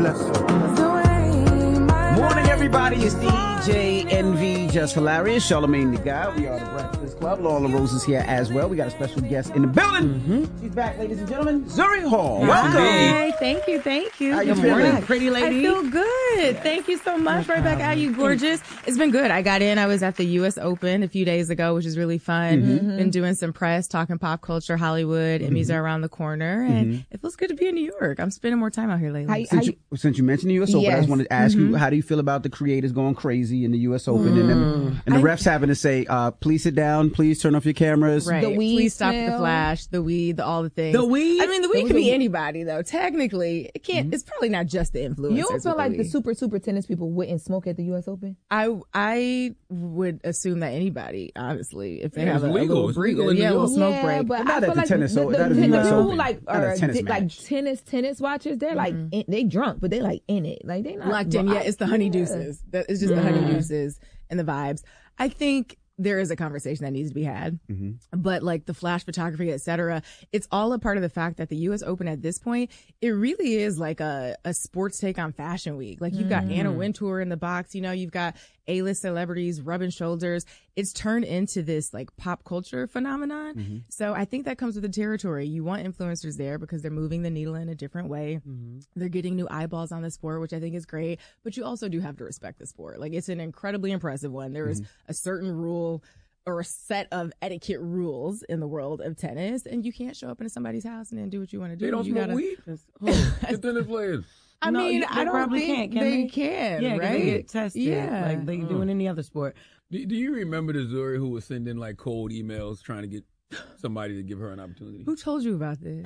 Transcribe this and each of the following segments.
bless her. Morning, everybody. It's DJ NV, Just Hilarious, Charlamagne the Guy. We are the Breakfast Club. Lola Rose is here as well. We got a special guest in the building. She's back, ladies and gentlemen. Zuri Hall. Welcome. Hi, thank you. How you feeling? Pretty lady. I feel good. Thank you so much. Right back at you, gorgeous. It's been good. I got in. I was at the U.S. Open a few days ago, which is really fun. Been doing some press, talking pop culture, Hollywood. Emmys are around the corner, and it feels good to be in New York. I'm spending more time out here lately. Since you mentioned the U.S. Open, I just wanted to ask you, how do you feel about the creators going crazy in the U.S. Open and the refs having to say, please sit down, please turn off your cameras. Right. The weed please stop smell. the flash, the weed, all the things. The weed? I mean, the weed could be anybody, though. Technically, it can't. It's probably not just the influencers. You don't feel like the weed. super tennis people wouldn't smoke at the U.S. Open? I would assume that anybody, honestly, if they Yeah, have a it's legal. little It's breather, legal in New a little York. smoke break. But Not I at feel the like tennis, the that is the US people Open. who like Not a are tennis like match. tennis watchers, they're like they drunk, but they like in it. Like they not Locked in. Yeah, it's the honey deuces. It's just the honey deuces and the vibes. I think there is a conversation that needs to be had, but like the flash photography, et cetera, it's all a part of the fact that the U.S. Open at this point, it really is like a sports take on Fashion Week. Like you've got Anna Wintour in the box, you've got A-list celebrities rubbing shoulders. It's turned into this like pop culture phenomenon. So I think that comes with the territory. You want influencers there because they're moving the needle in a different way. They're getting new eyeballs on the sport, which I think is great, but you also do have to respect the sport. Like it's an incredibly impressive one. There is a certain rule or a set of etiquette rules in the world of tennis, and you can't show up into somebody's house and then do what you want to do. They don't you smoke weed? The tennis players. I mean, I don't probably think can't, they can, Yeah, 'cause right? they get tested like they do in any other sport. Do you remember the Zuri who was sending like cold emails trying to get somebody to give her an opportunity? Who told you about this?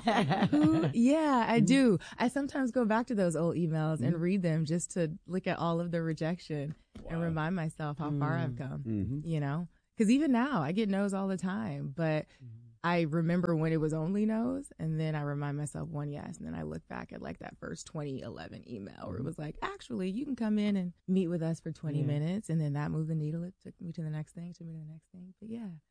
Yeah, I do. I sometimes go back to those old emails and read them just to look at all of the rejection and remind myself how far I've come, Because even now, I get no's all the time, but I remember when it was only no's, and then I remind myself one yes, and then I look back at like that first 2011 email where it was like, actually, you can come in and meet with us for 20 minutes, and then that moved the needle. It took me to the next thing, But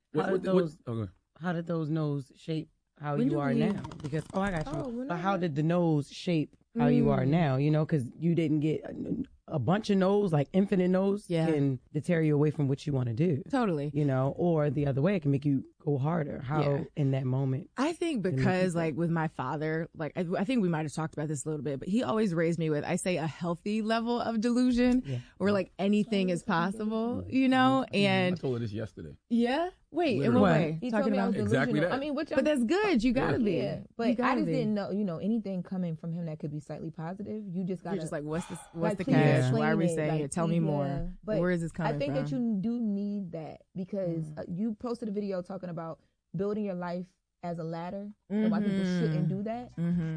yeah. How did those no's shape how When you do are we- now? Because I got you. when But I- how did the no's shape how you are now? Because you didn't get a bunch of no's, like infinite no's, can deter you away from what you want to do. Totally. Or the other way, it can make you go harder. How in that moment? I think because like with my father, like I think we might have talked about this a little bit, but he always raised me with, I say, a healthy level of delusion where like anything is possible, and I told her this yesterday. yeah. Wait, in Literally. what way? He Talking told me I was about, Exactly delusional. that. I mean, but that's good. You gotta be. yeah, but You gotta I just be. didn't know, anything coming from him that could be slightly positive. You just got You're just like, what's the please catch? explain Why are we it. saying Like, it? Tell me please, more. yeah. But Where is this coming I think from? that you do need that because you posted a video talking about building your life as a ladder and why people shouldn't do that.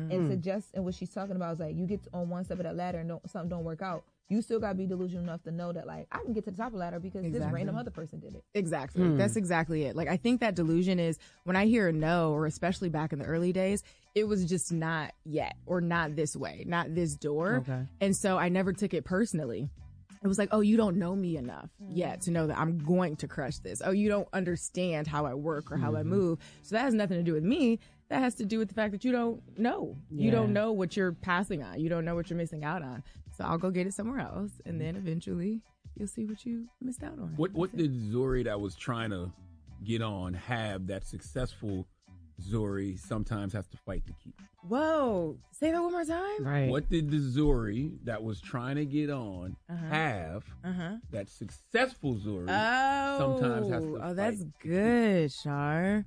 And what she's talking about is like you get on one step of that ladder and something don't work out. You still gotta be delusional enough to know that like I can get to the top of the ladder because this random other person did it. Exactly. That's exactly it. Like, I think that delusion is when I hear a no, or especially back in the early days, it was just not yet, or not this way, not this door. Okay. And so I never took it personally. It was like, oh, you don't know me enough yet to know that I'm going to crush this. Oh, you don't understand how I work or how I move. So that has nothing to do with me. That has to do with the fact that you don't know. You don't know what you're passing on. You don't know what you're missing out on. So I'll go get it somewhere else. And then eventually you'll see what you missed out on. What did Zuri that was trying to get on have that successful Zuri sometimes has to fight to keep? Whoa. Say that one more time. Right. What did the Zuri that was trying to get on have that successful Zuri sometimes has to fight? That's good, Shar.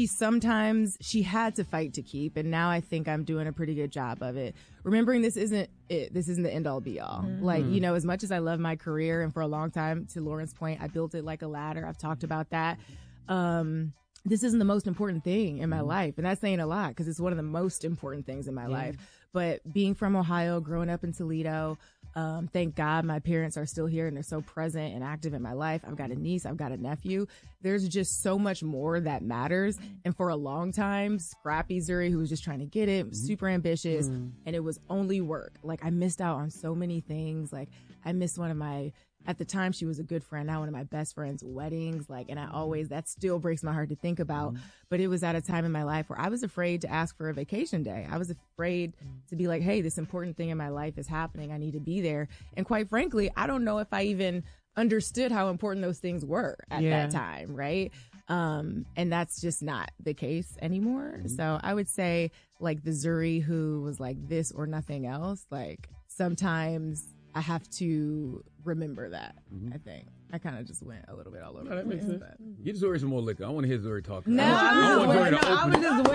She had to fight to keep, and now I think I'm doing a pretty good job of it. Remembering this isn't it. This isn't the end all be all. Like, as much as I love my career, and for a long time, to Lauren's point, I built it like a ladder. I've talked about that. This isn't the most important thing in my life. And that's saying a lot because it's one of the most important things in my life. But being from Ohio, growing up in Toledo, thank God my parents are still here and they're so present and active in my life. I've got a niece, I've got a nephew. There's just so much more that matters. And for a long time, scrappy Zuri, who was just trying to get it, super ambitious, and it was only work. Like, I missed out on so many things. Like, I missed one of my at the time she was a good friend, now one of my best friends' weddings, like, and that still breaks my heart to think about. But it was at a time in my life where I was afraid to ask for a vacation day. I was afraid to be like, hey, this important thing in my life is happening. I need to be there. And quite frankly, I don't know if I even understood how important those things were at that time, right? And that's just not the case anymore. So I would say, like, the Zuri who was like this or nothing else, like, sometimes I have to remember that. I think I kind of just went a little bit all over. No, that makes sense. Get Zuri some more liquor. I want to hear Zuri talk. No, I was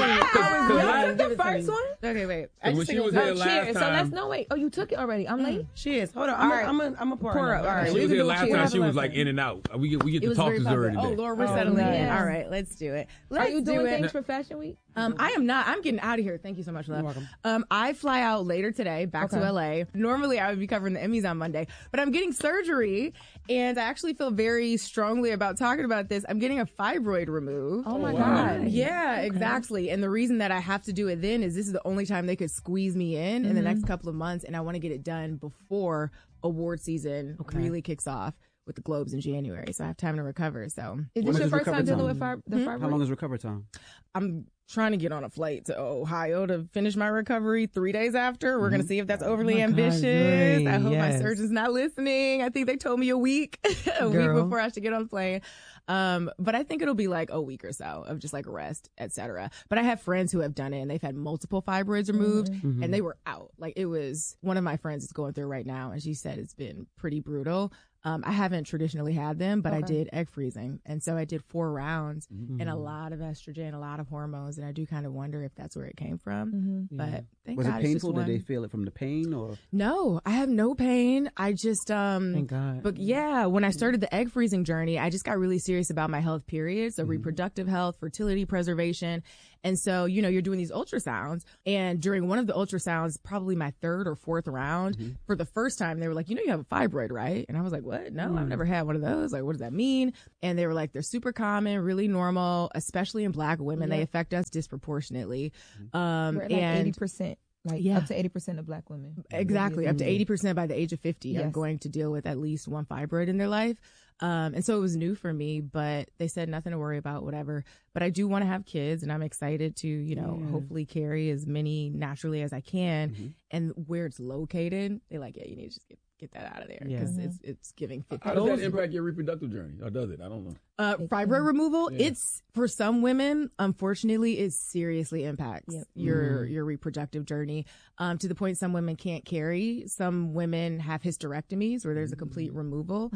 waiting. The first one? Okay, wait. When she was here last time. Oh, you took it already. I'm late. She is. Hold on. I'm a pour up. All right. She was here last time. She was like in and out. We get to talk to Zuri today. Oh, Lord, we're settling in. All right, let's do it. Are you doing things for Fashion Week? I am not. I'm getting out of here. Thank you so much, love. You're welcome. I fly out later today back to LA. Normally I would be covering the Emmys on Monday, but I'm getting surgery, and I actually feel very strongly about talking about this. I'm getting a fibroid removed. Oh my God. Yeah, exactly. And the reason that I have to do it then is this is the only time they could squeeze me in the next couple of months, and I want to get it done before award season really kicks off with the Globes in January, so I have time to recover. So, is this your first time dealing with the fibroid? How long is recovery time? I'm trying to get on a flight to Ohio to finish my recovery 3 days after. We're going to see if that's overly ambitious. I hope my surgeon's not listening. I think they told me a week, week before I should get on the plane. But I think it'll be like a week or so of just like rest, etc. But I have friends who have done it and they've had multiple fibroids removed and they were out. Like, it was one of my friends is going through it right now, and she said it's been pretty brutal. I haven't traditionally had them, but I did egg freezing. And so I did 4 rounds and a lot of estrogen, a lot of hormones. And I do kind of wonder if that's where it came from. But thank was God it painful? Did they feel it from the pain or? No, I have no pain. I just, thank God. But yeah, when I started the egg freezing journey, I just got really serious about my health, period. So reproductive health, fertility preservation. And so, you know, you're doing these ultrasounds, and during one of the ultrasounds, probably my 3rd or 4th round, for the first time, they were like, you know, you have a fibroid, right? And I was like, what? No, I've never had one of those. Like, what does that mean? And they were like, they're super common, really normal, especially in Black women. They affect us disproportionately. We're at like 80%. Up to 80% of Black women. Exactly. Up to 80% by the age of 50 are going to deal with at least one fibroid in their life. And so it was new for me, but they said nothing to worry about, whatever. But I do want to have kids, and I'm excited to, you know, hopefully carry as many naturally as I can. And where it's located, they're like, yeah, you need to just get that out of there because it's giving 50. How does that impact your reproductive journey? Or does it? I don't know. Fibroid removal, it's, for some women, unfortunately, it seriously impacts your reproductive journey, to the point some women can't carry. Some women have hysterectomies where there's a complete removal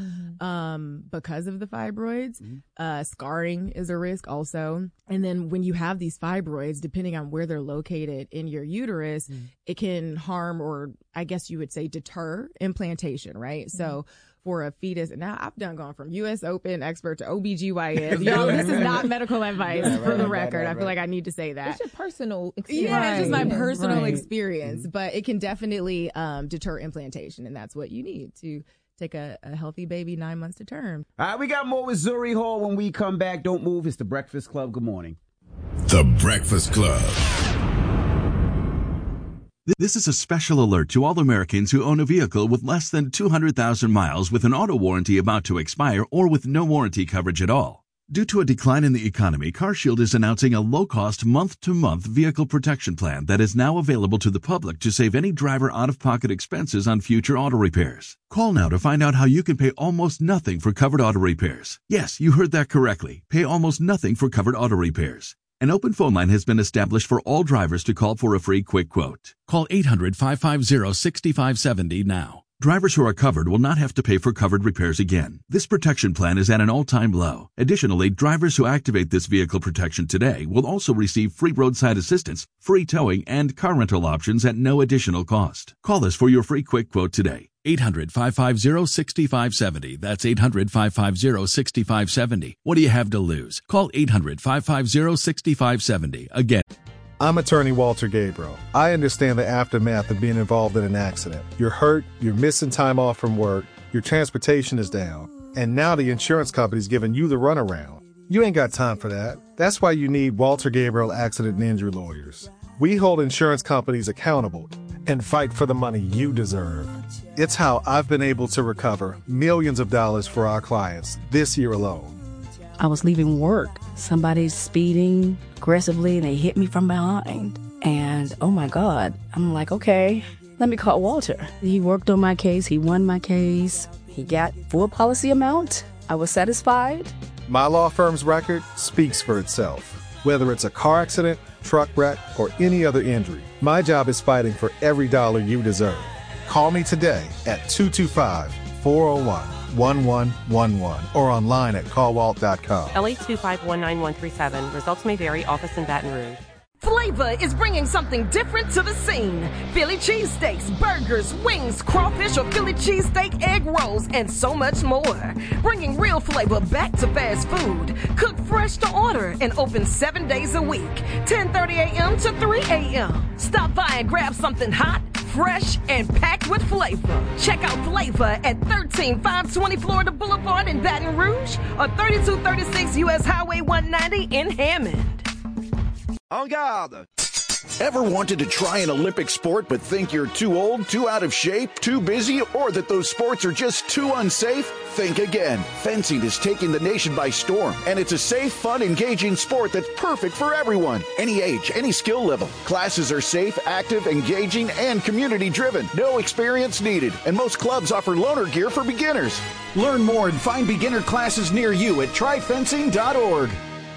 because of the fibroids. Scarring is a risk also. And then when you have these fibroids, depending on where they're located in your uterus, it can harm, or I guess you would say deter, implantation, right? So for a fetus, and now I've gone from U.S. Open expert to OBGYN. Y'all, this is not medical advice for the record. I feel like I need to say that. It's your personal experience. Yeah, it's just my personal experience, but it can definitely deter implantation, and that's what you need to take a healthy baby 9 months to term. All right, we got more with Zuri Hall when we come back. Don't move. It's The Breakfast Club. Good morning. The Breakfast Club. This is a special alert to all Americans who own a vehicle with less than 200,000 miles with an auto warranty about to expire or with no warranty coverage at all. Due to a decline in the economy, CarShield is announcing a low-cost month-to-month vehicle protection plan that is now available to the public to save any driver out-of-pocket expenses on future auto repairs. Call now to find out how you can pay almost nothing for covered auto repairs. Yes, you heard that correctly. Pay almost nothing for covered auto repairs. An open phone line has been established for all drivers to call for a free quick quote. Call 800-550-6570 now. Drivers who are covered will not have to pay for covered repairs again. This protection plan is at an all-time low. Additionally, drivers who activate this vehicle protection today will also receive free roadside assistance, free towing, and car rental options at no additional cost. Call us for your free quick quote today. 800-550-6570. That's 800-550-6570. What do you have to lose? Call 800-550-6570. Again. I'm attorney Walter Gabriel. I understand the aftermath of being involved in an accident. You're hurt, you're missing time off from work, your transportation is down, and now the insurance company's giving you the runaround. You ain't got time for that. That's why you need Walter Gabriel Accident and Injury Lawyers. We hold insurance companies accountable, and fight for the money you deserve. It's how I've been able to recover millions of dollars for our clients this year alone. I was leaving work. Somebody's speeding aggressively and they hit me from behind. And oh my God, I'm like, okay, let me call Walter. He worked on my case. He won my case. He got full policy amount. I was satisfied. My law firm's record speaks for itself. Whether it's a car accident, truck wreck, or any other injury, my job is fighting for every dollar you deserve. Call me today at 225-401-1111 or online at callwalt.com. LA2519137. Results may vary. Office in Baton Rouge. Flavor is bringing something different to the scene. Philly cheesesteaks, burgers, wings, crawfish or Philly cheesesteak egg rolls, and so much more. Bringing real flavor back to fast food. Cooked fresh to order and open 7 days a week. 10:30 a.m. to 3 a.m. Stop by and grab something hot, fresh, and packed with flavor. Check out Flavor at 13520 Florida Boulevard in Baton Rouge or 3236 U.S. Highway 190 in Hammond. En garde! Ever wanted to try an Olympic sport but think you're too old, too out of shape, too busy, or that those sports are just too unsafe? Think again. Fencing is taking the nation by storm, and it's a safe, fun, engaging sport that's perfect for everyone. Any age, any skill level. Classes are safe, active, engaging, and community-driven. No experience needed, and most clubs offer loaner gear for beginners. Learn more and find beginner classes near you at tryfencing.org.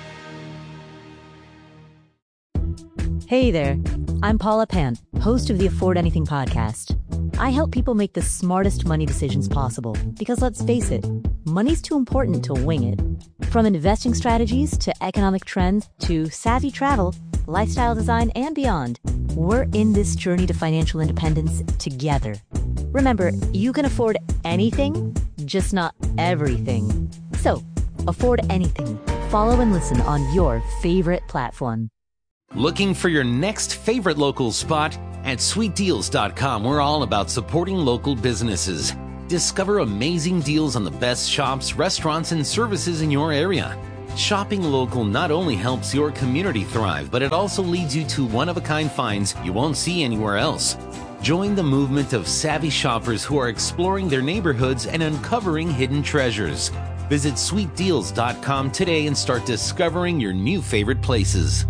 Hey there, I'm Paula Pant, host of the Afford Anything podcast. I help people make the smartest money decisions possible because let's face it, money's too important to wing it. From investing strategies to economic trends to savvy travel, lifestyle design, and beyond, we're in this journey to financial independence together. Remember, you can afford anything, just not everything. So, afford anything. Follow and listen on your favorite platform. Looking for your next favorite local spot? At sweetdeals.com, we're all about supporting local businesses. Discover amazing deals on the best shops, restaurants, and services in your area. Shopping local not only helps your community thrive, but it also leads you to one-of-a-kind finds you won't see anywhere else. Join the movement of savvy shoppers who are exploring their neighborhoods and uncovering hidden treasures. Visit sweetdeals.com today and start discovering your new favorite places.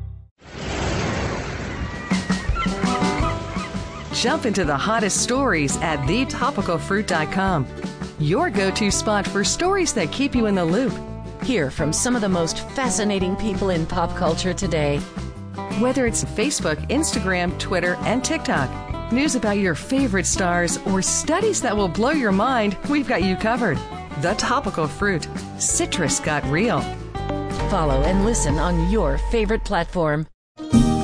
Jump into the hottest stories at thetopicalfruit.com. Your go-to spot for stories that keep you in the loop. Hear from some of the most fascinating people in pop culture today. Whether it's Facebook, Instagram, Twitter, and TikTok, news about your favorite stars, or studies that will blow your mind, we've got you covered. The Topical Fruit. Citrus got real. Follow and listen on your favorite platform.